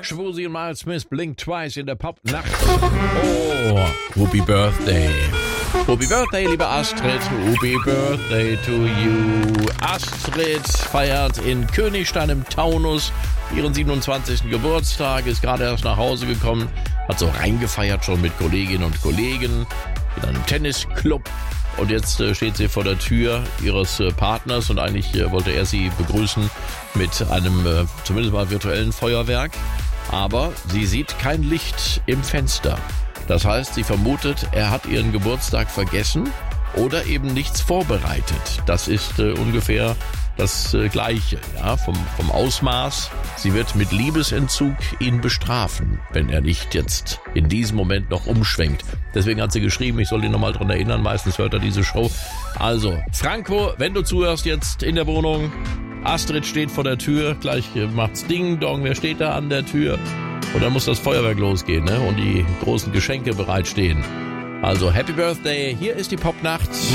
Schwusi und Miles Smith, Blink Twice in der Popnacht. Oh, Happy Birthday. Happy Birthday, liebe Astrid. Happy Birthday to you. Astrid feiert in Königstein im Taunus ihren 27. Geburtstag, ist gerade erst nach Hause gekommen, hat so reingefeiert schon mit Kolleginnen und Kollegen in einem Tennisclub. Und jetzt steht sie vor der Tür ihres Partners und eigentlich wollte er sie begrüßen mit einem zumindest mal virtuellen Feuerwerk. Aber sie sieht kein Licht im Fenster. Das heißt, sie vermutet, er hat ihren Geburtstag vergessen oder eben nichts vorbereitet. Das ist ungefähr das Gleiche, ja, vom Ausmaß. Sie wird mit Liebesentzug ihn bestrafen, wenn er nicht jetzt in diesem Moment noch umschwenkt. Deswegen hat sie geschrieben, ich soll ihn nochmal dran erinnern, meistens hört er diese Show. Also, Franco, wenn du zuhörst jetzt in der Wohnung, Astrid steht vor der Tür, gleich macht's Ding Dong, wer steht da an der Tür? Und dann muss das Feuerwerk losgehen, ne? Und die großen Geschenke bereitstehen. Also, Happy Birthday, hier ist die Popnacht.